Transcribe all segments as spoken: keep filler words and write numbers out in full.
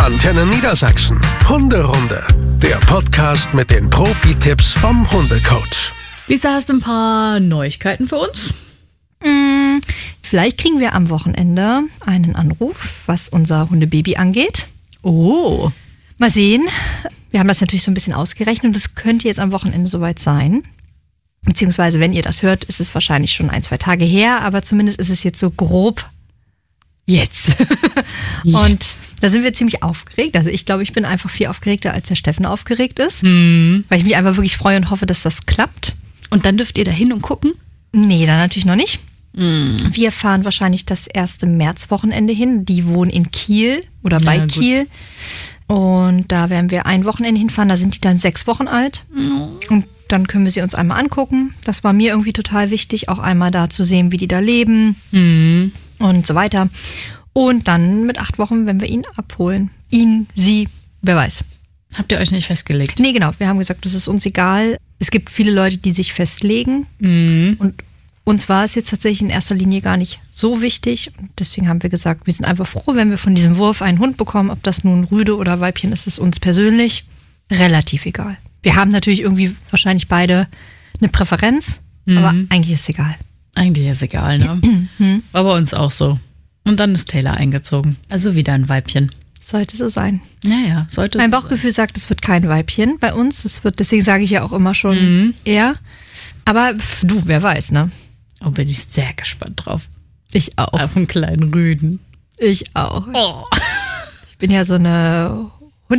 Antenne Niedersachsen. Hunderunde. Der Podcast mit den Profi-Tipps vom Hundecoach. Lisa, hast du ein paar Neuigkeiten für uns? Hm, vielleicht kriegen wir am Wochenende einen Anruf, was unser Hundebaby angeht. Oh. Mal sehen. Wir haben das natürlich so ein bisschen ausgerechnet und das könnte jetzt am Wochenende soweit sein. Beziehungsweise, wenn ihr das hört, ist es wahrscheinlich schon ein, zwei Tage her, aber zumindest ist es jetzt so grob jetzt. Und da sind wir ziemlich aufgeregt. Also ich glaube, ich bin einfach viel aufgeregter, als der Steffen aufgeregt ist. Mhm. Weil ich mich einfach wirklich freue und hoffe, dass das klappt. Und dann dürft ihr da hin und gucken? Nee, da natürlich noch nicht. Mhm. Wir fahren wahrscheinlich das erste Märzwochenende hin. Die wohnen in Kiel oder bei Ja, Kiel. Und da werden wir ein Wochenende hinfahren. Da sind die dann sechs Wochen alt. Mhm. Und dann können wir sie uns einmal angucken. Das war mir irgendwie total wichtig, auch einmal da zu sehen, wie die da leben. Mhm. Und so weiter. Und dann mit acht Wochen, wenn wir ihn abholen. Ihn, sie, wer weiß. Habt ihr euch nicht festgelegt? Nee, genau. Wir haben gesagt, das ist uns egal. Es gibt viele Leute, die sich festlegen. Mhm. Und uns war es jetzt tatsächlich in erster Linie gar nicht so wichtig. Und deswegen haben wir gesagt, wir sind einfach froh, wenn wir von diesem Wurf einen Hund bekommen. Ob das nun Rüde oder Weibchen ist, ist uns persönlich relativ egal. Wir haben natürlich irgendwie wahrscheinlich beide eine Präferenz, Mhm. aber eigentlich ist es egal. Eigentlich ist egal, ne? War bei uns auch so. Und dann ist Taylor eingezogen. Also wieder ein Weibchen. Sollte so sein. Naja, sollte Mein so Bauchgefühl sagt, es wird kein Weibchen bei uns. Es wird, deswegen sage ich ja auch immer schon Mhm. er. Aber pf, du, wer weiß, ne? sein. Oh, bin ich sehr gespannt drauf. Ich auch. Auf einen kleinen Rüden. Ich auch. Oh. Ich bin ja so eine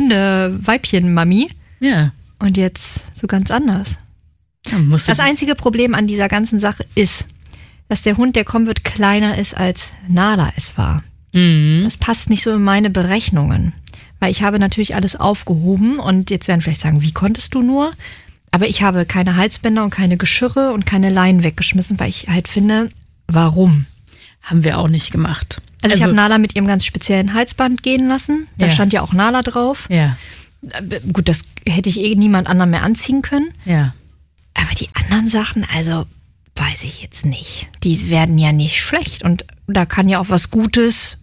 Hunde-Weibchen-Mami Ja. und jetzt so ganz anders. Dann musst du Das einzige Problem an dieser ganzen Sache ist, dass der Hund, der kommen wird, kleiner ist, als Nala es war. Mhm. Das passt nicht so in meine Berechnungen. Weil ich habe natürlich alles aufgehoben und jetzt werden vielleicht sagen, wie konntest du nur? Aber ich habe keine Halsbänder und keine Geschirre und keine Leinen weggeschmissen, weil ich halt finde, warum? Haben wir auch nicht gemacht. Also, ich habe Nala mit ihrem ganz speziellen Halsband gehen lassen. Da Ja. stand ja auch Nala drauf. Ja, Gut, das hätte ich eh niemand anderem mehr anziehen können. ja. Aber die anderen Sachen, also weiß ich jetzt nicht. Die werden ja nicht schlecht. Und da kann ja auch was Gutes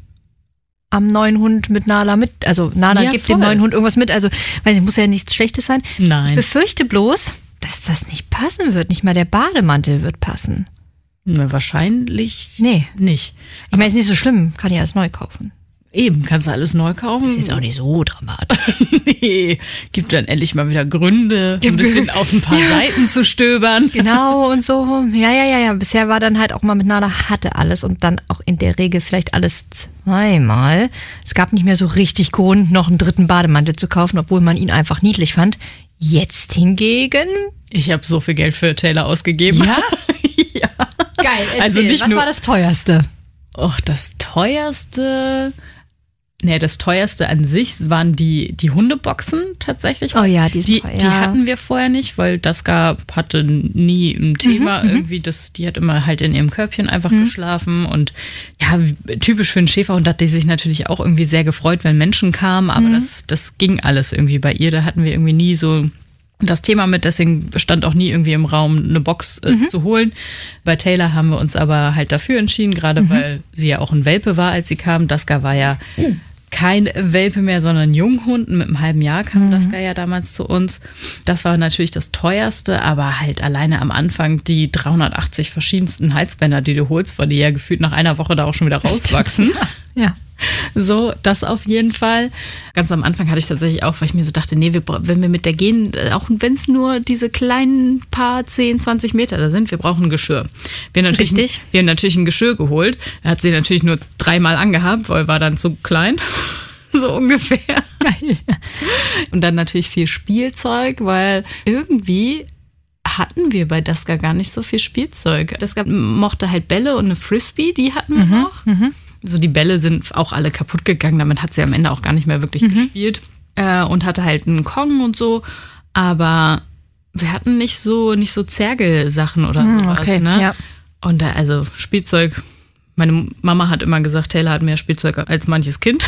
am neuen Hund mit Nala mit. Also Nala Ja, gibt voll. dem neuen Hund irgendwas mit. Also weiß ich, muss ja nichts Schlechtes sein. Ich Nein. befürchte bloß, dass das nicht passen wird. Nicht mal der Bademantel wird passen. Na, wahrscheinlich Nee. nicht. Ich meine, ist nicht so schlimm. Kann ich alles neu kaufen. Eben, kannst du alles neu kaufen. Ist jetzt auch nicht so dramatisch. Nee, gibt dann endlich mal wieder Gründe, ein bisschen auf ein paar Seiten zu stöbern. Genau und so. Ja, ja, ja, ja. Bisher war dann halt auch mal mit Nala hatte alles und dann auch in der Regel vielleicht alles zweimal. Es gab nicht mehr so richtig Grund, noch einen dritten Bademantel zu kaufen, obwohl man ihn einfach niedlich fand. Jetzt hingegen. Ich habe so viel Geld für Taylor ausgegeben. Ja? Ja. Geil, erzähl. Also nicht was nur- war das teuerste? Och, das teuerste. Nee, das teuerste an sich waren die, die Hundeboxen tatsächlich. Oh ja, die sind die, teuer. die hatten wir vorher nicht, weil Daska hatte nie ein Thema. Irgendwie das, die hat immer halt in ihrem Körbchen einfach geschlafen. Und ja, typisch für einen Schäferhund hat die sich natürlich auch irgendwie sehr gefreut, wenn Menschen kamen. Aber das, das ging alles irgendwie bei ihr. Da hatten wir irgendwie nie so das Thema mit, deswegen stand auch nie irgendwie im Raum, eine Box äh, zu holen. Bei Taylor haben wir uns aber halt dafür entschieden, gerade mhm. weil sie ja auch ein Welpe war, als sie kam. Daska war ja kein Welpe mehr, sondern ein Junghund. Mit einem halben Jahr kam mhm. Daska ja damals zu uns. Das war natürlich das teuerste, aber halt alleine am Anfang die dreihundertachtzig verschiedensten Halsbänder, die du holst, weil die ja gefühlt nach einer Woche da auch schon wieder rauswachsen. Ja. So, das auf jeden Fall. Ganz am Anfang hatte ich tatsächlich auch, weil ich mir so dachte, nee, wir, wenn wir mit der gehen, auch wenn es nur diese kleinen paar zehn, zwanzig Meter da sind, wir brauchen ein Geschirr. Wir haben natürlich, Richtig. Wir haben natürlich ein Geschirr geholt. Er hat sie natürlich nur dreimal angehabt, weil er war dann zu klein. So ungefähr. Geil. Und dann natürlich viel Spielzeug, weil irgendwie hatten wir bei Daska gar nicht so viel Spielzeug. Daska mochte halt Bälle und eine Frisbee, die hatten wir noch. Mhm. So die Bälle sind auch alle kaputt gegangen, damit hat sie am Ende auch gar nicht mehr wirklich Mhm. gespielt. Äh, und hatte halt einen Kong und so, aber wir hatten nicht so nicht so Zergelsachen oder Mhm, sowas. okay, Ne? ja. Und da, also Spielzeug, meine Mama hat immer gesagt, Taylor hat mehr Spielzeug als manches Kind.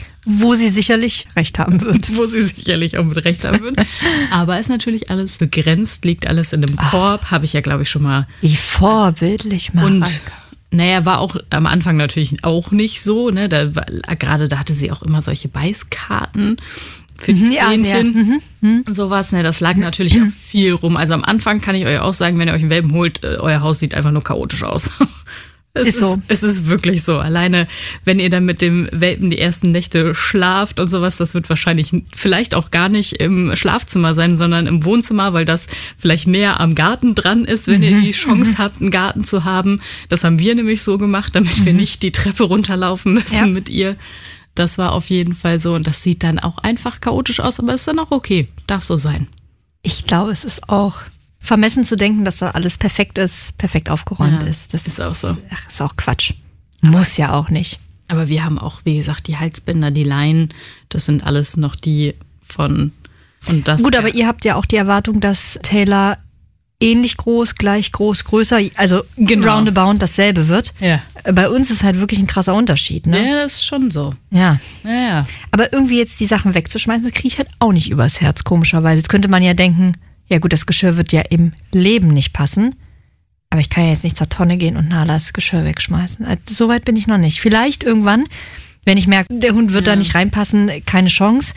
Wo sie sicherlich recht haben wird. Wo sie sicherlich auch mit Recht haben wird. Aber ist natürlich alles begrenzt, liegt alles in einem Korb, habe ich ja, glaube ich, schon mal. Wie vorbildlich, Marek. Und Naja, war auch am Anfang natürlich auch nicht so, ne? Da war, gerade da hatte sie auch immer solche Beißkarten für die Ja, sehr. Zähnchen Mhm. und sowas, ne? Das lag natürlich auch viel rum. Also am Anfang kann ich euch auch sagen, wenn ihr euch einen Welpen holt, äh, euer Haus sieht einfach nur chaotisch aus. Es Ist so. Es ist wirklich so. Alleine, wenn ihr dann mit dem Welpen die ersten Nächte schlaft und sowas, das wird wahrscheinlich vielleicht auch gar nicht im Schlafzimmer sein, sondern im Wohnzimmer, weil das vielleicht näher am Garten dran ist, wenn ihr die Chance habt, einen Garten zu haben. Das haben wir nämlich so gemacht, damit wir nicht die Treppe runterlaufen müssen Ja. mit ihr. Das war auf jeden Fall so und das sieht dann auch einfach chaotisch aus, aber ist dann auch okay. Darf so sein. Ich glaube, es ist auch vermessen zu denken, dass da alles perfekt ist, perfekt aufgeräumt Ja, ist. Das ist auch so. Ach, ist auch Quatsch. Muss ja auch nicht. Aber wir haben auch, wie gesagt, die Halsbänder, die Leinen, das sind alles noch die von und das. Gut, aber ihr habt ja auch die Erwartung, dass Taylor ähnlich groß, gleich groß, größer, also Genau. roundabout dasselbe wird. Ja. Bei uns ist halt wirklich ein krasser Unterschied, ne? Ja, das ist schon so. Ja. Ja, ja. Aber irgendwie jetzt die Sachen wegzuschmeißen, das kriege ich halt auch nicht übers Herz, komischerweise. Jetzt könnte man ja denken, ja gut, das Geschirr wird ja im Leben nicht passen. Aber ich kann ja jetzt nicht zur Tonne gehen und Nalas Geschirr wegschmeißen. Also, so weit bin ich noch nicht. Vielleicht irgendwann, wenn ich merke, der Hund wird Ja. da nicht reinpassen, keine Chance.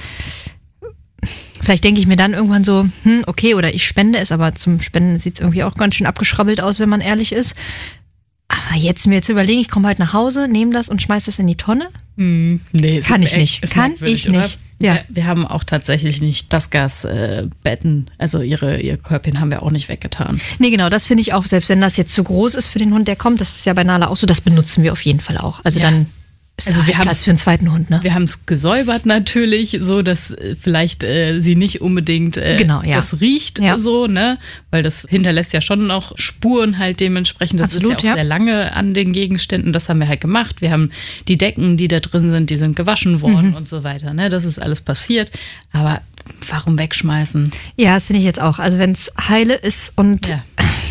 Vielleicht denke ich mir dann irgendwann so, hm, okay, oder ich spende es, aber zum Spenden sieht es irgendwie auch ganz schön abgeschrabbelt aus, wenn man ehrlich ist. Aber jetzt mir zu überlegen, ich komme halt nach Hause, nehme das und schmeiß das in die Tonne? Hm, nee, ist Kann ich merk- nicht. ist Kann merkwürdig, ich oder? nicht. Ja. Wir, wir haben auch tatsächlich nicht das Gasbetten, äh, also ihre, ihr Körbchen haben wir auch nicht weggetan. Nee, genau, das finde ich auch, selbst wenn das jetzt zu groß ist für den Hund, der kommt, das ist ja bei Nala auch so, das benutzen wir auf jeden Fall auch. Also Ja. dann ist Also da wir halt haben's- Platz für einen zweiten Hund, ne? Wir haben es gesäubert natürlich, so dass äh, vielleicht äh, sie nicht unbedingt äh, Genau, ja. das riecht Ja. so, ne? Weil das hinterlässt ja schon noch Spuren halt dementsprechend. Das Absolut, ist ja auch ja. sehr lange an den Gegenständen. Das haben wir halt gemacht. Wir haben die Decken, die da drin sind, die sind gewaschen worden Mhm. und so weiter. Ne? Das ist alles passiert. Aber warum wegschmeißen? Ja, das finde ich jetzt auch. Also wenn es heile ist und, Ja.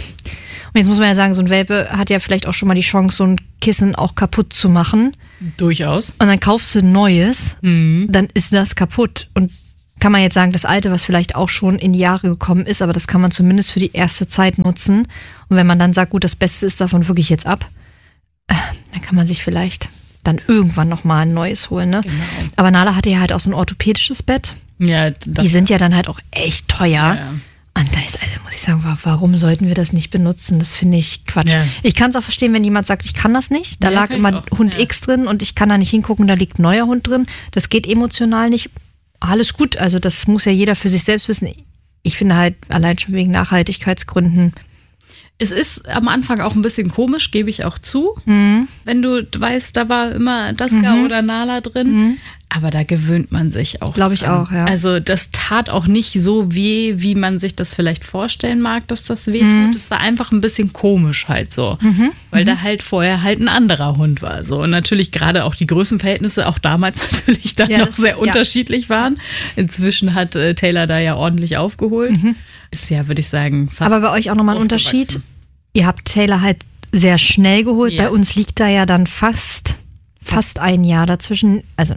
und jetzt muss man ja sagen, so ein Welpe hat ja vielleicht auch schon mal die Chance, so ein Kissen auch kaputt zu machen. Durchaus. Und dann kaufst du ein neues, Mhm. dann ist das kaputt. Und kann man jetzt sagen, das alte, was vielleicht auch schon in die Jahre gekommen ist, aber das kann man zumindest für die erste Zeit nutzen. Und wenn man dann sagt, gut, das Beste ist davon wirklich jetzt ab, äh, dann kann man sich vielleicht dann irgendwann nochmal ein neues holen. Ne? Genau. Aber Nala hatte ja halt auch so ein orthopädisches Bett. Ja, das, Die sind ja dann halt auch echt teuer. Ja. Und da ist, also muss ich sagen, wa- warum sollten wir das nicht benutzen? Das finde ich Quatsch. Ja. Ich kann es auch verstehen, wenn jemand sagt, ich kann das nicht. Da Ja, lag kann ich immer auch. Hund Ja. X drin und ich kann da nicht hingucken, da liegt ein neuer Hund drin. Das geht emotional nicht. Alles gut, also das muss ja jeder für sich selbst wissen. Ich finde halt allein schon wegen Nachhaltigkeitsgründen. Es ist am Anfang auch ein bisschen komisch, gebe ich auch zu. Mhm. Wenn du weißt, da war immer Daska oder Nala drin. Aber da gewöhnt man sich auch. Glaube ich dran. auch, ja. Also das tat auch nicht so weh, wie man sich das vielleicht vorstellen mag, dass das weh tut. Es war einfach ein bisschen komisch halt so. Weil da halt vorher halt ein anderer Hund war. So. Und natürlich gerade auch die Größenverhältnisse auch damals natürlich dann Ja, noch das- sehr ja. unterschiedlich waren. Inzwischen hat äh, Taylor da ja ordentlich aufgeholt. Ist ja, würde ich sagen, fast Aber bei euch auch nochmal ein Unterschied. ausgewachsen. Ihr habt Taylor halt sehr schnell geholt. Ja. Bei uns liegt da ja dann fast, fast ein Jahr dazwischen. Also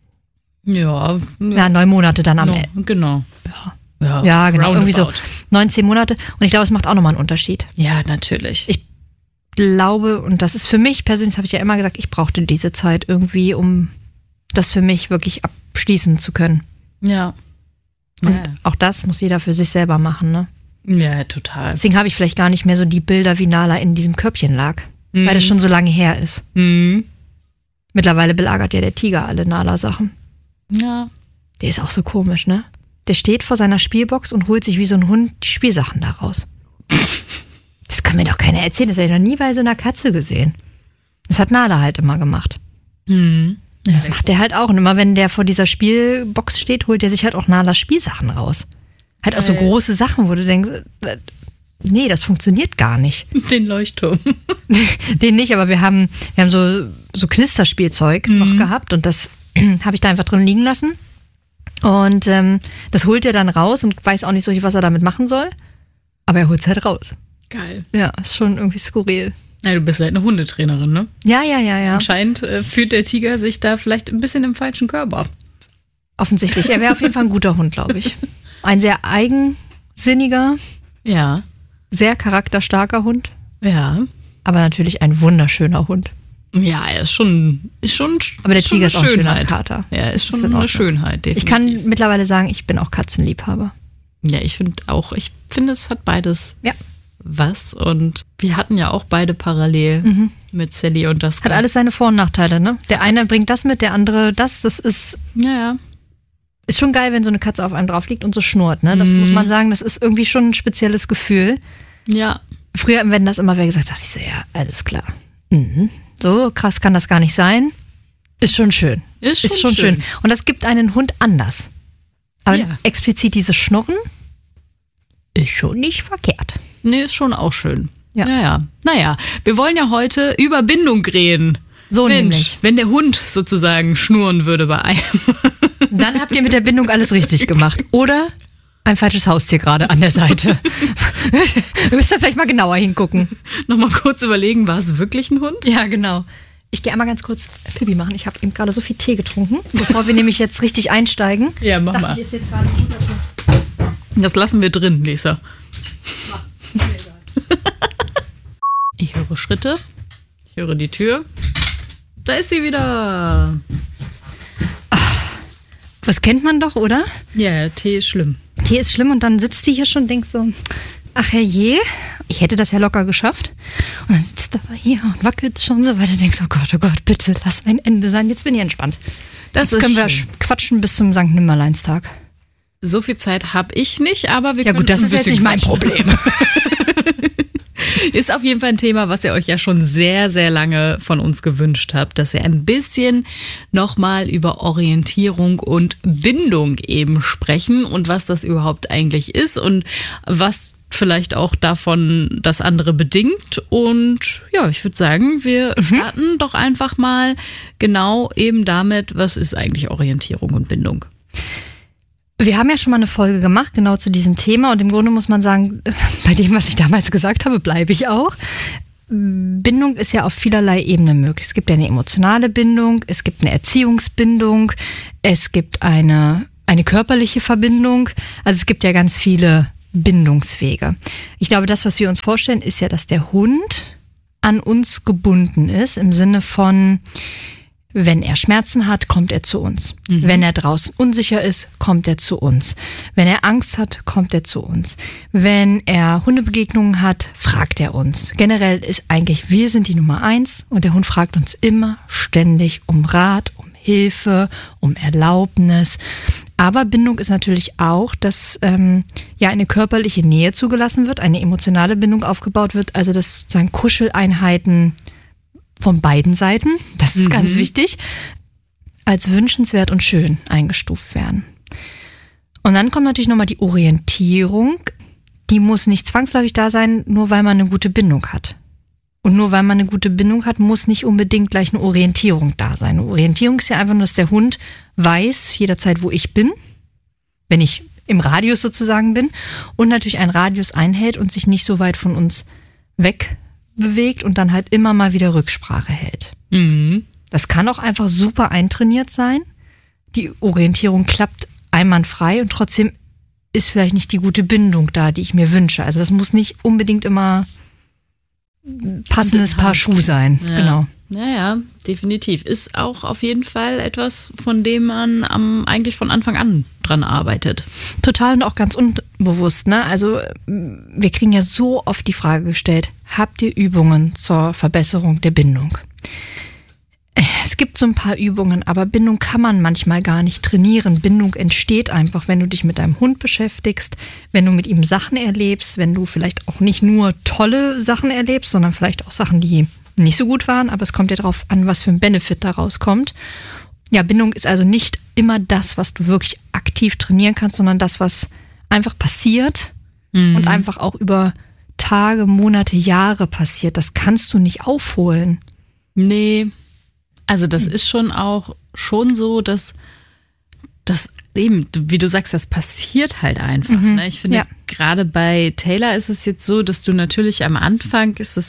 Ja, ja, neun Monate dann am no, Ende. genau. Ja, Ja, genau. Irgendwie so roundabout. neunzehn Monate. Und ich glaube, es macht auch nochmal einen Unterschied. Ja, natürlich. Ich glaube, und das ist für mich persönlich, das habe ich ja immer gesagt, ich brauchte diese Zeit irgendwie, um das für mich wirklich abschließen zu können. ja. Und Ja. auch das muss jeder für sich selber machen. Ne? Ja, total. Deswegen habe ich vielleicht gar nicht mehr so die Bilder, wie Nala in diesem Körbchen lag. Mhm. Weil das schon so lange her ist. Mhm. Mittlerweile belagert ja der Tiger alle Nala-Sachen. Ja. Der ist auch so komisch, ne? Der steht vor seiner Spielbox und holt sich wie so ein Hund die Spielsachen da raus. Das kann mir doch keiner erzählen. Das habe ich noch nie bei so einer Katze gesehen. Das hat Nala halt immer gemacht. Mhm. Das macht der halt auch. Und immer wenn der vor dieser Spielbox steht, holt er sich halt auch Nalas Spielsachen raus. Halt auch so Geil. große Sachen, wo du denkst, äh, nee, das funktioniert gar nicht. Den Leuchtturm. Den nicht, aber wir haben, wir haben so, so Knisterspielzeug noch gehabt und das habe ich da einfach drin liegen lassen. Und ähm, das holt er dann raus und weiß auch nicht so, was er damit machen soll. Aber er holt es halt raus. Geil. Ja, ist schon irgendwie skurril. Ja, du bist halt eine Hundetrainerin, ne? Ja, ja, ja, ja. Anscheinend äh, fühlt der Tiger sich da vielleicht ein bisschen im falschen Körper. Offensichtlich. Er wäre auf jeden Fall ein guter Hund, glaube ich. Ein sehr eigensinniger, Ja. sehr charakterstarker Hund. Ja. aber natürlich ein wunderschöner Hund. Ja, er ist schon, ist schon. Aber der ist schon Tiger ist auch ein schöner Schönheit. Kater. Ja, er ist schon Das ist in eine Ordnung. Schönheit, definitiv. Ich kann mittlerweile sagen, ich bin auch Katzenliebhaber. Ja, ich finde auch, ich finde, es hat beides Ja. was. Und wir hatten ja auch beide parallel Mhm. mit Sally und das. Hat alles seine Vor- und Nachteile, ne? Der eine bringt das mit, der andere das. Das ist, Ja, ja. ist schon geil, wenn so eine Katze auf einem drauf liegt und so schnurrt, ne? Das Mhm. muss man sagen, das ist irgendwie schon ein spezielles Gefühl. Ja. Früher, wenn das immer wer gesagt hat, ich so, ja, alles klar. Mhm. So krass kann das gar nicht sein. Ist schon schön. Ist schon, Ist schon schön. Und das gibt einen Hund anders. Aber Ja. explizit dieses Schnurren ist schon nicht verkehrt. Nee, ist schon auch schön. Ja. Ja, ja. Naja, wir wollen ja heute über Bindung reden. So Mensch, nämlich. wenn der Hund sozusagen schnurren würde bei einem. Dann habt ihr mit der Bindung alles richtig gemacht. Oder ein falsches Haustier gerade an der Seite. Wir müssen da vielleicht mal genauer hingucken. Nochmal kurz überlegen, war es wirklich ein Hund? Ja, genau. Ich gehe einmal ganz kurz Pipi machen. Ich habe eben gerade so viel Tee getrunken, bevor wir nämlich jetzt richtig einsteigen. Ja, mach Dachte mal. ich, ist jetzt gerade ein guter Punkt. Das lassen wir drin, Lisa. Ich höre Schritte. Ich höre die Tür. Da ist sie wieder. Was kennt man doch, oder? Ja, Tee ist schlimm. Tee ist schlimm und dann sitzt die hier schon und denkt so, ach herrje, ich hätte das ja locker geschafft. Und dann sitzt aber hier und wackelt schon so weiter. Denkst, oh Gott, oh Gott, bitte lass ein Ende sein. Jetzt bin ich entspannt. Das Jetzt können wir schön. quatschen bis zum Sankt Nimmerleinstag. So viel Zeit habe ich nicht, aber wir Ja können gut, das ein ist jetzt bisschen nicht mein quatschen. Problem. Ist auf jeden Fall ein Thema, was ihr euch ja schon sehr, sehr lange von uns gewünscht habt, dass wir ein bisschen nochmal über Orientierung und Bindung eben sprechen und was das überhaupt eigentlich ist und was vielleicht auch davon das andere bedingt. Und ja, ich würde sagen, wir starten doch einfach mal genau eben damit, was ist eigentlich Orientierung und Bindung? Wir haben ja schon mal eine Folge gemacht, genau zu diesem Thema. Und im Grunde muss man sagen, bei dem, was ich damals gesagt habe, bleibe ich auch. Bindung ist ja auf vielerlei Ebenen möglich. Es gibt ja eine emotionale Bindung, es gibt eine Erziehungsbindung, es gibt eine, eine körperliche Verbindung. Also es gibt ja ganz viele Bindungswege. Ich glaube, das, was wir uns vorstellen, ist ja, dass der Hund an uns gebunden ist, im Sinne von, wenn er Schmerzen hat, kommt er zu uns. Mhm. Wenn er draußen unsicher ist, kommt er zu uns. Wenn er Angst hat, kommt er zu uns. Wenn er Hundebegegnungen hat, fragt er uns. Generell ist eigentlich, wir sind die Nummer eins und der Hund fragt uns immer ständig um Rat, um Hilfe, um Erlaubnis. Aber Bindung ist natürlich auch, dass ähm, ja eine körperliche Nähe zugelassen wird, eine emotionale Bindung aufgebaut wird, also dass sozusagen Kuscheleinheiten von beiden Seiten, das ist mhm. ganz wichtig, als wünschenswert und schön eingestuft werden. Und dann kommt natürlich nochmal die Orientierung. Die muss nicht zwangsläufig da sein, nur weil man eine gute Bindung hat. Und nur weil man eine gute Bindung hat, muss nicht unbedingt gleich eine Orientierung da sein. Eine Orientierung ist ja einfach nur, dass der Hund weiß jederzeit, wo ich bin, wenn ich im Radius sozusagen bin, und natürlich einen Radius einhält und sich nicht so weit von uns weg bewegt und dann halt immer mal wieder Rücksprache hält. Mhm. Das kann auch einfach super eintrainiert sein. Die Orientierung klappt einwandfrei und trotzdem ist vielleicht nicht die gute Bindung da, die ich mir wünsche. Also das muss nicht unbedingt immer passendes Paar Schuh sein. Ja. Genau. Naja, definitiv. Ist auch auf jeden Fall etwas, von dem man am, eigentlich von Anfang an dran arbeitet. Total und auch ganz unbewusst, ne? Also wir kriegen ja so oft die Frage gestellt, habt ihr Übungen zur Verbesserung der Bindung? Es gibt so ein paar Übungen, aber Bindung kann man manchmal gar nicht trainieren. Bindung entsteht einfach, wenn du dich mit deinem Hund beschäftigst, wenn du mit ihm Sachen erlebst, wenn du vielleicht auch nicht nur tolle Sachen erlebst, sondern vielleicht auch Sachen, die nicht so gut waren, aber es kommt ja darauf an, was für ein Benefit daraus kommt. Ja, Bindung ist also nicht immer das, was du wirklich aktiv trainieren kannst, sondern das, was einfach passiert mhm. und einfach auch über Tage, Monate, Jahre passiert. Das kannst du nicht aufholen. Nee, also das ist schon auch schon so, dass das eben, wie du sagst, das passiert halt einfach. Mhm. Ne? Ich finde, ja. gerade bei Taylor ist es jetzt so, dass du natürlich am Anfang ist es halt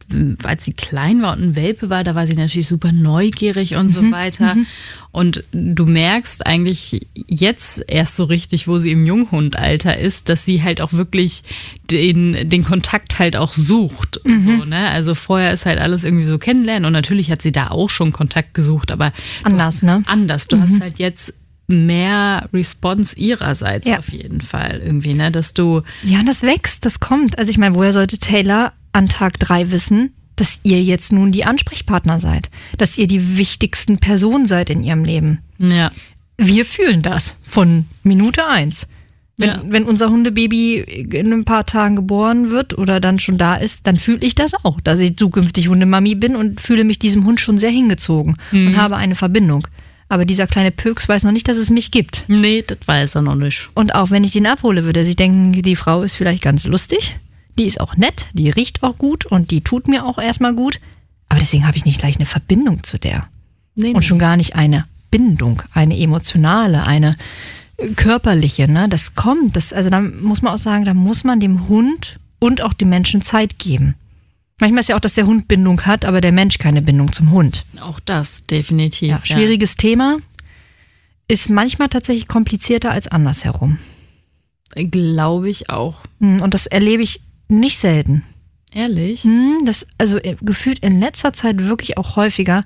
als sie klein war und ein Welpe war, da war sie natürlich super neugierig und Mhm. so weiter. Und du merkst eigentlich jetzt erst so richtig, wo sie im Junghundalter ist, dass sie halt auch wirklich den, den Kontakt halt auch sucht. Mhm. So, ne? Also vorher ist halt alles irgendwie so kennenlernen und natürlich hat sie da auch schon Kontakt gesucht, aber Anders, du, ne? Anders. Du hast halt jetzt mehr Response ihrerseits Ja. auf jeden Fall irgendwie, ne? Dass du Ja, das wächst, das kommt. Also ich meine, woher sollte Taylor an Tag drei wissen, dass ihr jetzt nun die Ansprechpartner seid? Dass ihr die wichtigsten Personen seid in ihrem Leben? ja. Wir fühlen das von Minute eins. Wenn, Ja. wenn unser Hundebaby in ein paar Tagen geboren wird oder dann schon da ist, dann fühle ich das auch, dass ich zukünftig Hundemami bin und fühle mich diesem Hund schon sehr hingezogen und habe eine Verbindung. Aber dieser kleine Pöks weiß noch nicht, dass es mich gibt. Nee, das weiß er noch nicht. Und auch wenn ich den abhole, würde er sich denken, die Frau ist vielleicht ganz lustig, die ist auch nett, die riecht auch gut und die tut mir auch erstmal gut. Aber deswegen habe ich nicht gleich eine Verbindung zu der. Nee, Und schon gar nicht eine Bindung, eine emotionale, eine körperliche. Ne? Das kommt. Das, also da muss man auch sagen, da muss man dem Hund und auch dem Menschen Zeit geben. Manchmal ist ja auch, dass der Hund Bindung hat, aber der Mensch keine Bindung zum Hund. auch das, definitiv. Ja, schwieriges Thema. Ist manchmal tatsächlich komplizierter als andersherum. Ja. Glaube ich auch. Hm, Und das erlebe ich nicht selten. Ehrlich? Hm, Das, also äh, gefühlt in letzter Zeit wirklich auch häufiger,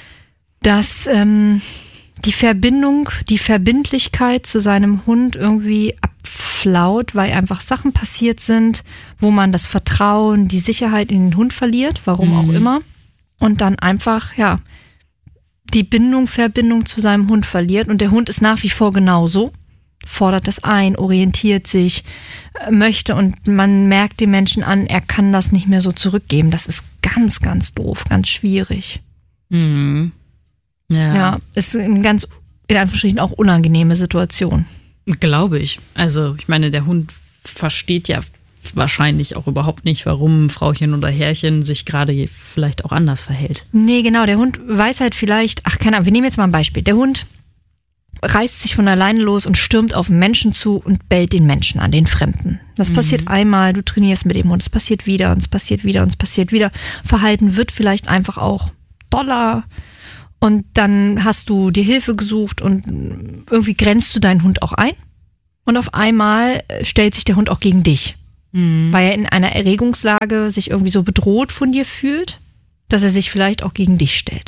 dass ähm, die Verbindung, die Verbindlichkeit zu seinem Hund irgendwie abflaut, weil einfach Sachen passiert sind, wo man das Vertrauen, die Sicherheit in den Hund verliert, warum auch immer, und dann einfach, ja, die Bindung, Verbindung zu seinem Hund verliert und der Hund ist nach wie vor genauso, fordert das ein, orientiert sich, äh, möchte und man merkt dem Menschen an, er kann das nicht mehr so zurückgeben. Das ist ganz, ganz doof, ganz schwierig. Mhm. Ja, Ja, ist eine ganz, in Anführungsstrichen, auch unangenehme Situation. glaube ich. Also ich meine, der Hund versteht ja wahrscheinlich auch überhaupt nicht, warum Frauchen oder Herrchen sich gerade vielleicht auch anders verhält. Nee, genau, der Hund weiß halt vielleicht, ach keine Ahnung, wir nehmen jetzt mal ein Beispiel. Der Hund reißt sich von alleine los und stürmt auf den Menschen zu und bellt den Menschen an, den Fremden. Das passiert einmal, du trainierst mit dem Hund, es passiert wieder und es passiert wieder und es passiert wieder. Verhalten wird vielleicht einfach auch doller und dann hast du dir Hilfe gesucht und irgendwie grenzt du deinen Hund auch ein und auf einmal stellt sich der Hund auch gegen dich, weil er in einer Erregungslage sich irgendwie so bedroht von dir fühlt, dass er sich vielleicht auch gegen dich stellt.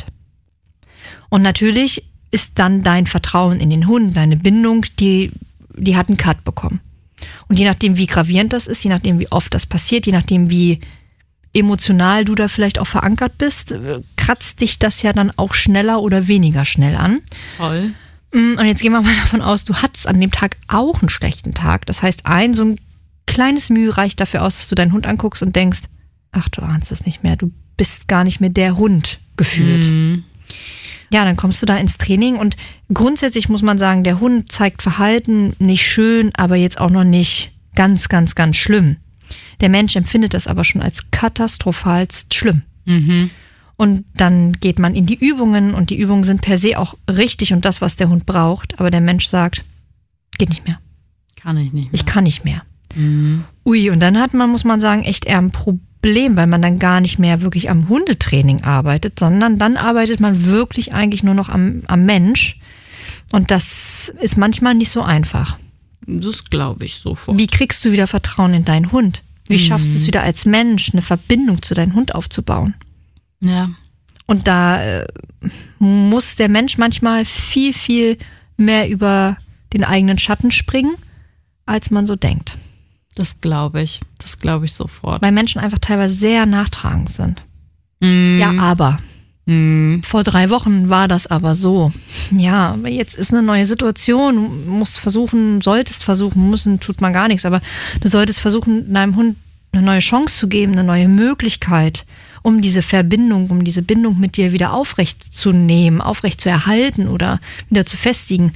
Und natürlich ist dann dein Vertrauen in den Hund, deine Bindung, die, die hat einen Cut bekommen. Und je nachdem, wie gravierend das ist, je nachdem, wie oft das passiert, je nachdem, wie emotional du da vielleicht auch verankert bist, kratzt dich das ja dann auch schneller oder weniger schnell an. Toll. Und jetzt gehen wir mal davon aus, du hattest an dem Tag auch einen schlechten Tag. Das heißt, ein so ein kleines Mühe reicht dafür aus, dass du deinen Hund anguckst und denkst, ach, du ahnst es nicht mehr, du bist gar nicht mehr der Hund gefühlt. Mhm. Ja, dann kommst du da ins Training und grundsätzlich muss man sagen, der Hund zeigt Verhalten nicht schön, aber jetzt auch noch nicht ganz, ganz, ganz schlimm. Der Mensch empfindet das aber schon als katastrophalst schlimm. Mhm. Und dann geht man in die Übungen und die Übungen sind per se auch richtig und das, was der Hund braucht, aber der Mensch sagt, geht nicht mehr. Kann ich nicht mehr. Ich kann nicht mehr. Mhm. Ui, und dann hat man, muss man sagen, echt eher ein Problem, weil man dann gar nicht mehr wirklich am Hundetraining arbeitet, sondern dann arbeitet man wirklich eigentlich nur noch am, am Mensch. Und das ist manchmal nicht so einfach. Das glaube ich sofort. Wie kriegst du wieder Vertrauen in deinen Hund? Wie schaffst du es wieder als Mensch, eine Verbindung zu deinem Hund aufzubauen? Ja. Und da äh, muss der Mensch manchmal viel, viel mehr über den eigenen Schatten springen, als man so denkt. Das glaube ich. Das glaube ich sofort. Weil Menschen einfach teilweise sehr nachtragend sind. Mhm. Ja, aber. Mhm. Vor drei Wochen war das aber so. Ja, aber jetzt ist eine neue Situation. Du musst versuchen, solltest versuchen, müssen tut man gar nichts, aber du solltest versuchen, deinem Hund eine neue Chance zu geben, eine neue Möglichkeit, um diese Verbindung, um diese Bindung mit dir wieder aufrecht zu nehmen, aufrecht zu erhalten oder wieder zu festigen.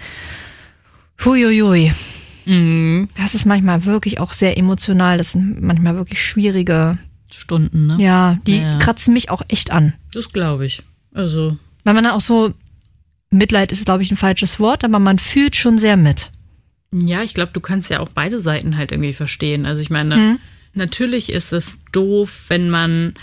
Huiuiui. Mhm. Das ist manchmal wirklich auch sehr emotional. Das sind manchmal wirklich schwierige, Stunden, ne? ja, die Ja. kratzen mich auch echt an. Das glaube ich. Also. Weil man dann auch so, Mitleid ist, glaube ich, ein falsches Wort, aber man fühlt schon sehr mit. Ja, ich glaube, du kannst ja auch beide Seiten halt irgendwie verstehen. Also ich meine, Mhm. natürlich ist es doof, wenn man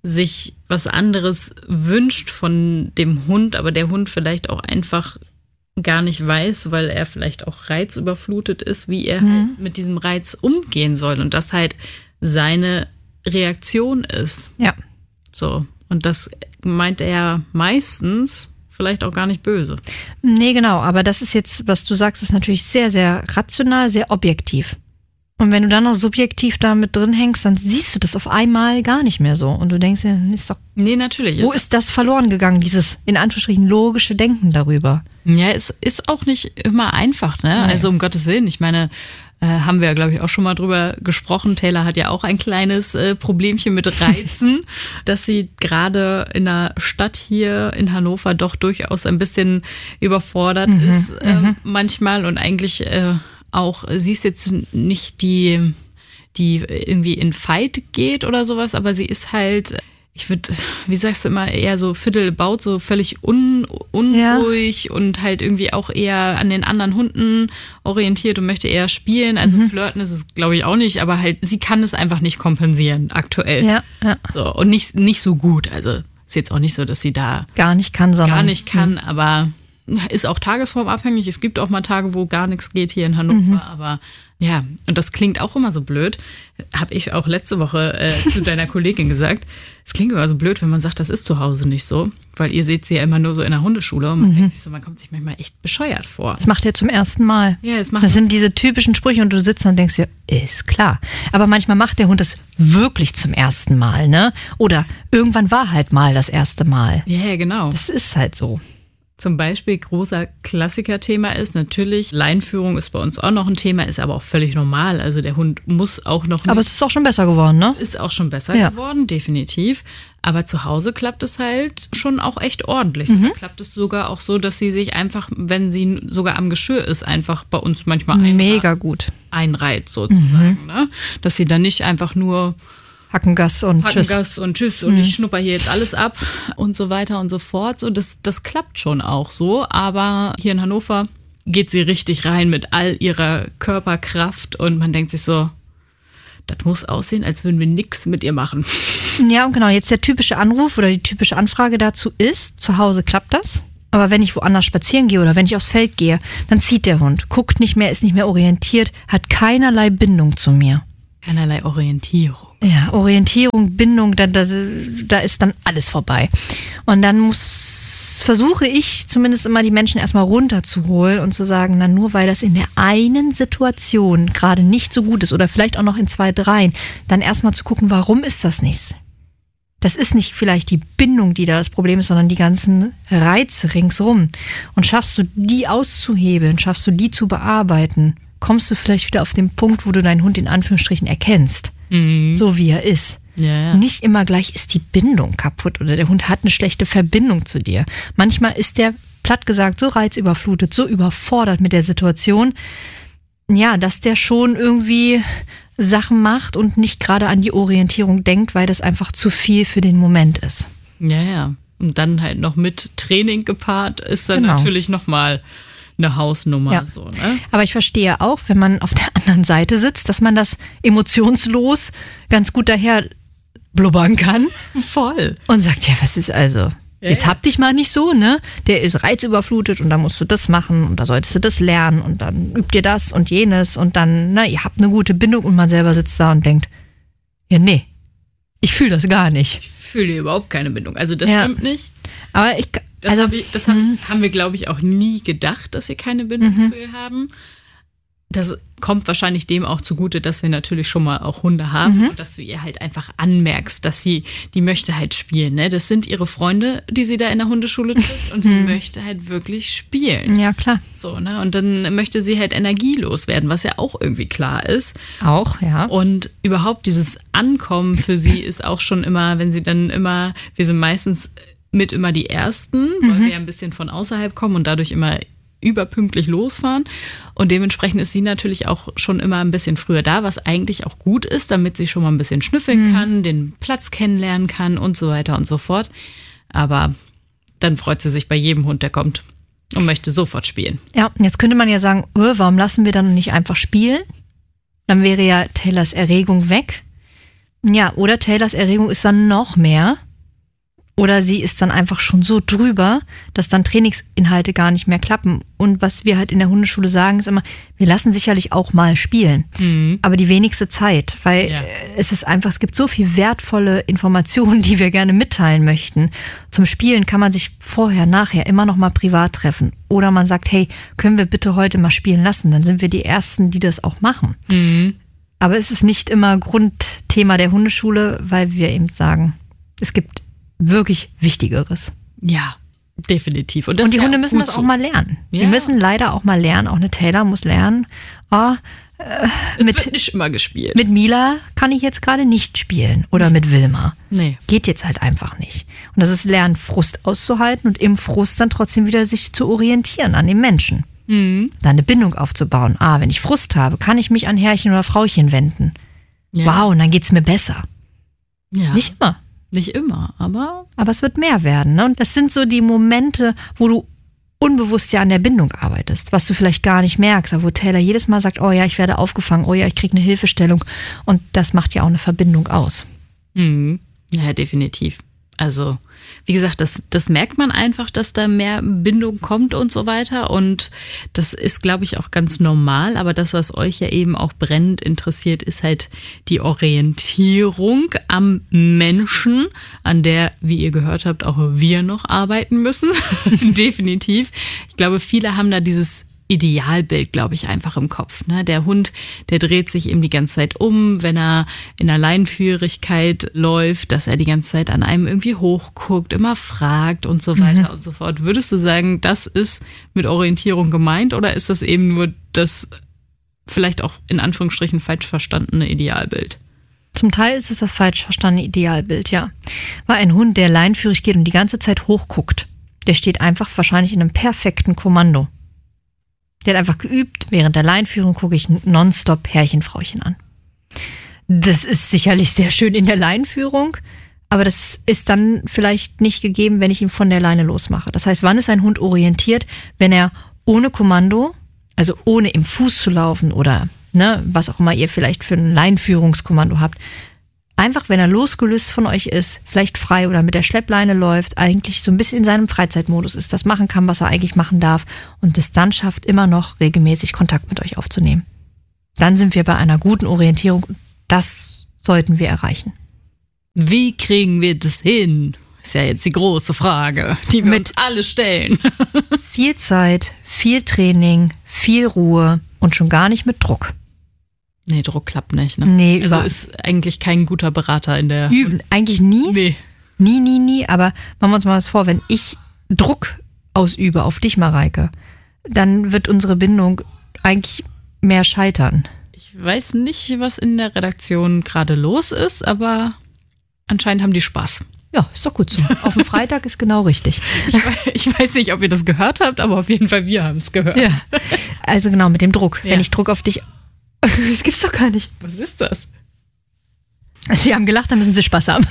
sich was anderes wünscht von dem Hund, aber der Hund vielleicht auch einfach gar nicht weiß, weil er vielleicht auch reizüberflutet ist, wie er mhm. halt mit diesem Reiz umgehen soll und das halt seine Reaktion ist. Ja. So. Und das meint er meistens vielleicht auch gar nicht böse. Nee, genau. Aber das ist jetzt, was du sagst, ist natürlich sehr, sehr rational, sehr objektiv. Und wenn du dann noch subjektiv da mit drin hängst, dann siehst du das auf einmal gar nicht mehr so. Und du denkst dir, ist doch. Nee, natürlich. Wo ist das verloren gegangen, dieses in Anführungsstrichen logische Denken darüber? Ja, es ist auch nicht immer einfach, ne? Nee. Also um Gottes Willen. Ich meine, äh, haben wir ja, glaube ich, auch schon mal drüber gesprochen. Taylor hat ja auch ein kleines äh, Problemchen mit Reizen, dass sie gerade in der Stadt hier in Hannover doch durchaus ein bisschen überfordert mhm, ist äh, mhm. manchmal und eigentlich äh, auch, sie ist jetzt nicht die, die irgendwie in Fight geht oder sowas, aber sie ist halt, ich würde, wie sagst du immer, eher so fiddle-about, so völlig un, unruhig ja. und halt irgendwie auch eher an den anderen Hunden orientiert und möchte eher spielen. Also mhm. flirten ist es, glaube ich, auch nicht, aber halt, sie kann es einfach nicht kompensieren aktuell. Ja, ja. So, und nicht, nicht so gut. Also ist jetzt auch nicht so, dass sie da gar nicht kann, sondern gar nicht kann, mhm. aber ist auch tagesformabhängig. Es gibt auch mal Tage, wo gar nichts geht hier in Hannover, mhm. aber ja, und das klingt auch immer so blöd. Habe ich auch letzte Woche äh, zu deiner Kollegin gesagt. Es klingt immer so blöd, wenn man sagt, das ist zu Hause nicht so, weil ihr seht sie ja immer nur so in der Hundeschule und man mhm. denkt sich so, man kommt sich manchmal echt bescheuert vor. Das macht ihr zum ersten Mal. Ja, das macht Das sind diese typischen Sprüche und du sitzt und denkst dir, ist klar. Aber manchmal macht der Hund das wirklich zum ersten Mal, ne? Oder irgendwann war halt mal das erste Mal. Ja, genau. Das ist halt so. Zum Beispiel großer Klassiker-Thema ist natürlich, Leinführung ist bei uns auch noch ein Thema, ist aber auch völlig normal. Also der Hund muss auch noch nicht. Aber es ist auch schon besser geworden, ne? Ist auch schon besser ja. geworden, definitiv. Aber zu Hause klappt es halt schon auch echt ordentlich. Mhm. Da klappt es sogar auch so, dass sie sich einfach, wenn sie sogar am Geschirr ist, einfach bei uns manchmal einreiht. Mega gut. Einreiht sozusagen. Mhm. Ne? Dass sie dann nicht einfach nur Hackengass und Tschüss. Hackengass und Tschüss und mhm. ich schnupper hier jetzt alles ab und so weiter und so fort. So, das, das klappt schon auch so, aber hier in Hannover geht sie richtig rein mit all ihrer Körperkraft und man denkt sich so, das muss aussehen, als würden wir nichts mit ihr machen. Ja, und genau, jetzt der typische Anruf oder die typische Anfrage dazu ist, zu Hause klappt das, aber wenn ich woanders spazieren gehe oder wenn ich aufs Feld gehe, dann zieht der Hund, guckt nicht mehr, ist nicht mehr orientiert, hat keinerlei Bindung zu mir. Keinerlei Orientierung. Ja, Orientierung, Bindung, da, da, da ist dann alles vorbei. Und dann muss, versuche ich zumindest immer die Menschen erstmal runterzuholen und zu sagen, na nur weil das in der einen Situation gerade nicht so gut ist oder vielleicht auch noch in zwei, dreien, dann erstmal zu gucken, warum ist das nicht? Das ist nicht vielleicht die Bindung, die da das Problem ist, sondern die ganzen Reize ringsrum. Und schaffst du die auszuhebeln, schaffst du die zu bearbeiten, kommst du vielleicht wieder auf den Punkt, wo du deinen Hund in Anführungsstrichen erkennst. Mhm. So wie er ist. Ja, ja. Nicht immer gleich ist die Bindung kaputt oder der Hund hat eine schlechte Verbindung zu dir. Manchmal ist der, platt gesagt, so reizüberflutet, so überfordert mit der Situation, ja, dass der schon irgendwie Sachen macht und nicht gerade an die Orientierung denkt, weil das einfach zu viel für den Moment ist. Ja, ja. Und dann halt noch mit Training gepaart ist dann Genau. natürlich nochmal eine Hausnummer. Ja. So, ne? Aber ich verstehe auch, wenn man auf der anderen Seite sitzt, dass man das emotionslos ganz gut daher blubbern kann. Voll. Und sagt, ja, was ist also? Ja, Jetzt ja. hab dich mal nicht so, ne? Der ist reizüberflutet und da musst du das machen und da solltest du das lernen und dann übt ihr das und jenes und dann, na, ihr habt eine gute Bindung und man selber sitzt da und denkt, ja, nee, ich fühle das gar nicht. Ich fühle überhaupt keine Bindung. Also das Ja. stimmt nicht. Aber ich, Das, also, hab ich, das hab ich, haben wir, glaube ich, auch nie gedacht, dass wir keine Bindung Mhm. zu ihr haben. Das kommt wahrscheinlich dem auch zugute, dass wir natürlich schon mal auch Hunde haben Mhm. und dass du ihr halt einfach anmerkst, dass sie, die möchte halt spielen. Ne? Das sind ihre Freunde, die sie da in der Hundeschule trifft und sie möchte halt wirklich spielen. ja, klar. So, ne? Und dann möchte sie halt energielos werden, was ja auch irgendwie klar ist. Auch, ja. Und überhaupt dieses Ankommen für sie ist auch schon immer, wenn sie dann immer, wir sind meistens mit immer die Ersten, weil wir ja ein bisschen von außerhalb kommen und dadurch immer überpünktlich losfahren. Und dementsprechend ist sie natürlich auch schon immer ein bisschen früher da, was eigentlich auch gut ist, damit sie schon mal ein bisschen schnüffeln kann, den Platz kennenlernen kann und so weiter und so fort. Aber dann freut sie sich bei jedem Hund, der kommt und möchte sofort spielen. Ja, jetzt könnte man ja sagen, oh, warum lassen wir dann nicht einfach spielen? Dann wäre ja Taylors Erregung weg. Ja, oder Taylors Erregung ist dann noch mehr. Oder sie ist dann einfach schon so drüber, dass dann Trainingsinhalte gar nicht mehr klappen. Und was wir halt in der Hundeschule sagen, ist immer, wir lassen sicherlich auch mal spielen. Mhm. Aber die wenigste Zeit, weil ja. es ist einfach, es gibt so viel wertvolle Informationen, die wir gerne mitteilen möchten. Zum Spielen kann man sich vorher, nachher immer noch mal privat treffen. Oder man sagt, hey, können wir bitte heute mal spielen lassen? Dann sind wir die Ersten, die das auch machen. Mhm. Aber es ist nicht immer Grundthema der Hundeschule, weil wir eben sagen, es gibt wirklich Wichtigeres. Ja, definitiv. Und, das und die ja Hunde müssen das so. auch mal lernen. Ja. Die müssen leider auch mal lernen. Auch eine Taylor muss lernen. Oh, äh, mit, wird nicht immer gespielt. Mit Mila kann ich jetzt gerade nicht spielen. Oder mit Wilma. Nee. Geht jetzt halt einfach nicht. Und das ist Lernen, Frust auszuhalten und im Frust dann trotzdem wieder sich zu orientieren an den Menschen. Mhm. Da eine Bindung aufzubauen. Ah, wenn ich Frust habe, kann ich mich an Herrchen oder Frauchen wenden. Ja. Wow, und dann geht's mir besser. Ja. Nicht immer. Nicht immer, aber... Aber es wird mehr werden. Ne? Und das sind so die Momente, wo du unbewusst ja an der Bindung arbeitest, was du vielleicht gar nicht merkst, aber wo Taylor jedes Mal sagt, oh ja, ich werde aufgefangen, oh ja, ich kriege eine Hilfestellung. Und das macht ja auch eine Verbindung aus. Mhm. Ja, definitiv. Also, wie gesagt, das, das merkt man einfach, dass da mehr Bindung kommt und so weiter. Und das ist, glaube ich, auch ganz normal. Aber das, was euch ja eben auch brennend interessiert, ist halt die Orientierung am Menschen, an der, wie ihr gehört habt, auch wir noch arbeiten müssen. Definitiv. Ich glaube, viele haben da dieses Idealbild, glaube ich, einfach im Kopf. Ne? Der Hund, der dreht sich eben die ganze Zeit um, wenn er in der Leinenführigkeit läuft, dass er die ganze Zeit an einem irgendwie hochguckt, immer fragt und so weiter mhm. und so fort. Würdest du sagen, das ist mit Orientierung gemeint oder ist das eben nur das vielleicht auch in Anführungsstrichen falsch verstandene Idealbild? Zum Teil ist es das falsch verstandene Idealbild, ja. Weil ein Hund, der leinenführig geht und die ganze Zeit hochguckt, der steht einfach wahrscheinlich in einem perfekten Kommando. Der hat einfach geübt, während der Leinführung gucke ich nonstop Herrchen, Frauchen an. Das ist sicherlich sehr schön in der Leinführung, aber das ist dann vielleicht nicht gegeben, wenn ich ihn von der Leine losmache. Das heißt, wann ist ein Hund orientiert, wenn er ohne Kommando, also ohne im Fuß zu laufen oder ne, was auch immer ihr vielleicht für ein Leinführungskommando habt, einfach, wenn er losgelöst von euch ist, vielleicht frei oder mit der Schleppleine läuft, eigentlich so ein bisschen in seinem Freizeitmodus ist, das machen kann, was er eigentlich machen darf und es dann schafft, immer noch regelmäßig Kontakt mit euch aufzunehmen. Dann sind wir bei einer guten Orientierung und das sollten wir erreichen. Wie kriegen wir das hin? Ist ja jetzt die große Frage, die wir mit uns alle stellen. Viel Zeit, viel Training, viel Ruhe und schon gar nicht mit Druck. Nee, Druck klappt nicht, ne? Nee, also ist eigentlich kein guter Berater in der... Üben, eigentlich nie. Nee. Nie, nie, nie. Aber machen wir uns mal was vor, wenn ich Druck ausübe auf dich, Mareike, dann wird unsere Bindung eigentlich mehr scheitern. Ich weiß nicht, was in der Redaktion gerade los ist, aber anscheinend haben die Spaß. Ja, ist doch gut so. Auf dem Freitag ist genau richtig. Ich, ich weiß nicht, ob ihr das gehört habt, aber auf jeden Fall wir haben es gehört. Ja. Also genau, mit dem Druck. Ja. Wenn ich Druck auf dich... Das gibt's doch gar nicht. Was ist das? Sie haben gelacht, dann müssen Sie Spaß haben.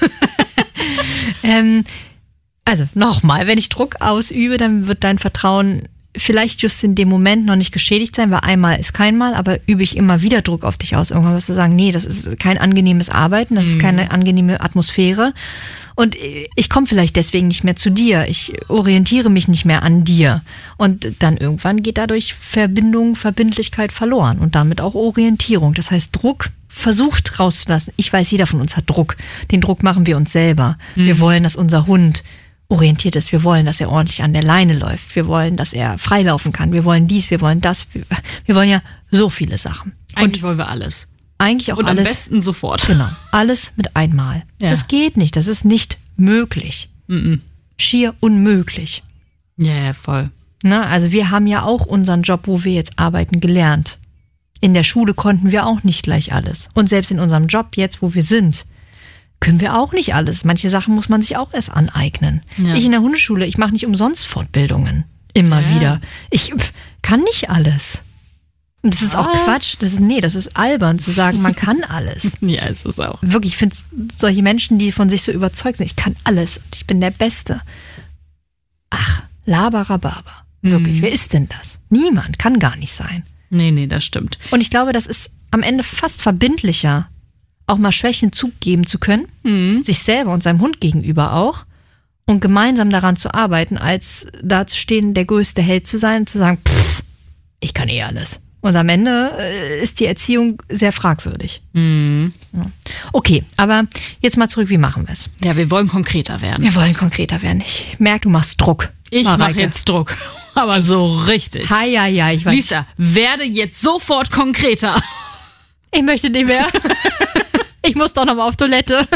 ähm, also nochmal, wenn ich Druck ausübe, dann wird dein Vertrauen vielleicht just in dem Moment noch nicht geschädigt sein, weil einmal ist kein Mal, aber übe ich immer wieder Druck auf dich aus. Irgendwann wirst du sagen, nee, das ist kein angenehmes Arbeiten, das ist keine angenehme Atmosphäre. Und ich komme vielleicht deswegen nicht mehr zu dir. Ich orientiere mich nicht mehr an dir. Und dann irgendwann geht dadurch Verbindung, Verbindlichkeit verloren und damit auch Orientierung. Das heißt, Druck versucht rauszulassen. Ich weiß, jeder von uns hat Druck. Den Druck machen wir uns selber. Mhm. Wir wollen, dass unser Hund orientiert ist. Wir wollen, dass er ordentlich an der Leine läuft. Wir wollen, dass er freilaufen kann. Wir wollen dies, wir wollen das. Wir wollen ja so viele Sachen. Eigentlich und wollen wir alles. Eigentlich auch und alles. Und am besten sofort. Genau. Alles mit einmal. Ja. Das geht nicht. Das ist nicht möglich. Mm-mm. Schier unmöglich. Ja, yeah, voll. Na, also wir haben ja auch unseren Job, wo wir jetzt arbeiten, gelernt. In der Schule konnten wir auch nicht gleich alles. Und selbst in unserem Job jetzt, wo wir sind, können wir auch nicht alles. Manche Sachen muss man sich auch erst aneignen. Ja. Ich in der Hundeschule, ich mache nicht umsonst Fortbildungen. Immer ja. wieder. Ich kann nicht alles. Und das ist Was? auch Quatsch. Das ist, nee, das ist albern zu sagen, man kann alles. Ja, ist es auch. Wirklich, ich finde solche Menschen, die von sich so überzeugt sind, ich kann alles und ich bin der Beste. Ach, Laberababa. Wirklich, mhm. wer ist denn das? Niemand, kann gar nicht sein. Nee, nee, das stimmt. Und ich glaube, das ist am Ende fast verbindlicher, auch mal Schwächen zugeben zu können, Mhm. sich selber und seinem Hund gegenüber auch, und gemeinsam daran zu arbeiten, als da zu stehen, der größte Held zu sein und zu sagen, pff, ich kann eh alles. Und am Ende äh, ist die Erziehung sehr fragwürdig. Mhm. Ja. Okay, aber jetzt mal zurück, wie machen wir es? Ja, wir wollen konkreter werden. Wir wollen konkreter werden. Ich merke, du machst Druck. Ich mache Mareike. jetzt Druck. Aber so richtig. Hi, ja, ja, ich weiß. Lisa, werde jetzt sofort konkreter. Ich möchte nicht mehr. Ich muss doch noch mal auf Toilette.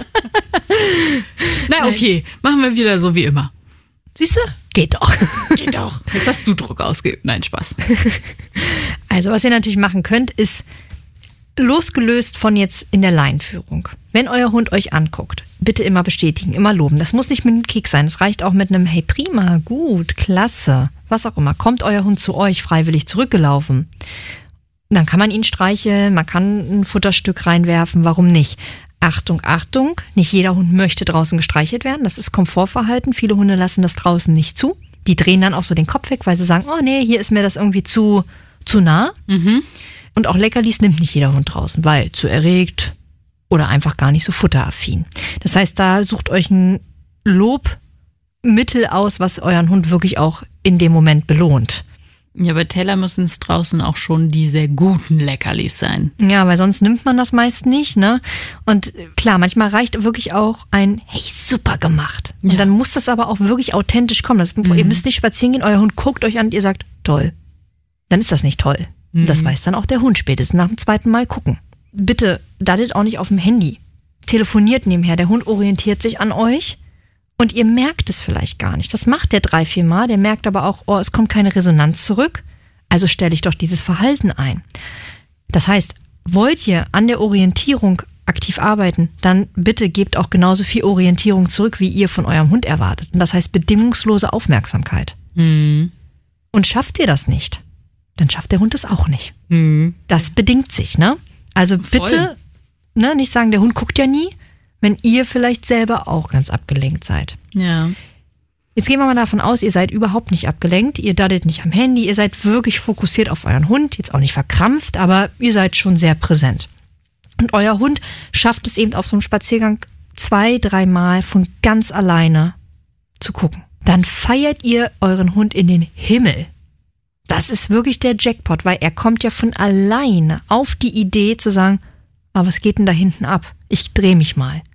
Na okay, machen wir wieder so wie immer. Siehst du? Geht doch. Geht doch. Jetzt hast du Druck ausgeübt. Nein, Spaß. Also, was ihr natürlich machen könnt, ist losgelöst von jetzt in der Leinenführung. Wenn euer Hund euch anguckt, bitte immer bestätigen, immer loben. Das muss nicht mit einem Kick sein. Es reicht auch mit einem hey, prima, gut, klasse, was auch immer. Kommt euer Hund zu euch freiwillig zurückgelaufen, dann kann man ihn streicheln, man kann ein Futterstück reinwerfen, warum nicht? Achtung, Achtung, nicht jeder Hund möchte draußen gestreichelt werden. Das ist Komfortverhalten. Viele Hunde lassen das draußen nicht zu. Die drehen dann auch so den Kopf weg, weil sie sagen, oh nee, hier ist mir das irgendwie zu, zu nah. Mhm. Und auch Leckerlis nimmt nicht jeder Hund draußen, weil zu erregt oder einfach gar nicht so futteraffin. Das heißt, da sucht euch ein Lobmittel aus, was euren Hund wirklich auch in dem Moment belohnt. Ja, bei Teller müssen es draußen auch schon die sehr guten Leckerlis sein. Ja, weil sonst nimmt man das meist nicht, ne? Und klar, manchmal reicht wirklich auch ein hey, super gemacht. Und Ja. dann muss das aber auch wirklich authentisch kommen. Das, Mhm. Ihr müsst nicht spazieren gehen, euer Hund guckt euch an und ihr sagt, toll. Dann ist das nicht toll. Und das weiß dann auch der Hund spätestens nach dem zweiten Mal gucken. Bitte daddelt auch nicht auf dem Handy. Telefoniert nebenher, der Hund orientiert sich an euch und ihr merkt es vielleicht gar nicht. Das macht der drei, vier Mal, der merkt aber auch, oh, es kommt keine Resonanz zurück, also stelle ich doch dieses Verhalten ein. Das heißt, wollt ihr an der Orientierung aktiv arbeiten, dann bitte gebt auch genauso viel Orientierung zurück, wie ihr von eurem Hund erwartet. Und das heißt bedingungslose Aufmerksamkeit. Mhm. Und schafft ihr das nicht, dann schafft der Hund es auch nicht. Mhm. Das bedingt sich, ne? Also bitte ne, nicht sagen, der Hund guckt ja nie, wenn ihr vielleicht selber auch ganz abgelenkt seid. Ja. Jetzt gehen wir mal davon aus, ihr seid überhaupt nicht abgelenkt, ihr daddelt nicht am Handy, ihr seid wirklich fokussiert auf euren Hund, jetzt auch nicht verkrampft, aber ihr seid schon sehr präsent. Und euer Hund schafft es eben auf so einem Spaziergang zwei, dreimal von ganz alleine zu gucken. Dann feiert ihr euren Hund in den Himmel. Das ist wirklich der Jackpot, weil er kommt ja von alleine auf die Idee zu sagen, aber was geht denn da hinten ab? Ich drehe mich mal.